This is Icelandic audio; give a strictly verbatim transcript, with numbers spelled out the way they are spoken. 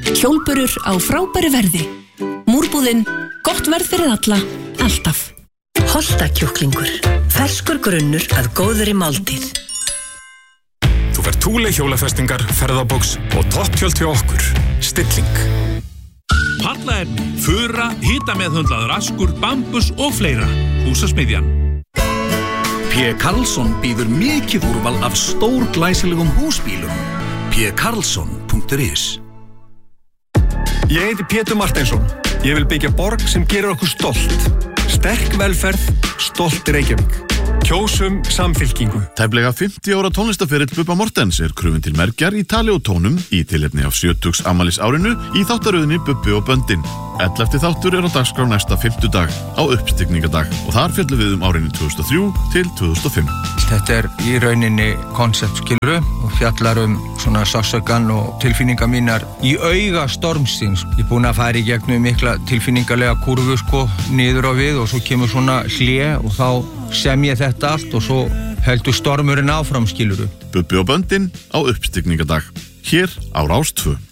Hjólburur á frábæru verði. Múrbúðin, gott verð fyrir alla, alltaf. Holtakjúklingur, ferskur grunnur að góðri máltíð. Þú fær Thule hjólafestingar, ferðabox og topptjöld hjá okkur. Stilling. Pallaefni, fura, hitameðhöndlaður askur, bambus og fleira. Húsasmiðjan. P. Karlsson býður mikið úrval af stórglæsilegum húsbílum. p karlsson punktur is Ég heiti Pétur Marteinsson. Ég vil byggja borg sem gerir okkur stolt. Sterk velferð, stolt Reykjavík. Kjósum samfylkingu. Tæplega fimmtíu ára tónlistaferill Bubba Mortens er krufinn til mergjar í tali og tónum í tilefni af sjötugs afmælis árinu í þáttaröðinni Bubbi og Böndin. ellefti þáttur er á dagskrá næsta fimmtudag á uppstigningadag og þar fjöllum við um árinu tvö þúsund og þrjú til tvö þúsund og fimm. Þetta er í rauninni konceptskiluru og fjallar um svona sársaukann og tilfinningar mínar í auga stormsins. Ég er búinn að fara í gegnum mikla tilfinningarlega kurvu sko niður á við og svo kemur svona hlé og þá sem ég þetta allt og svo heldur stormurinn áfram skiluru. Bubbi og Böndin á uppstigningadag hér á Rás tvö.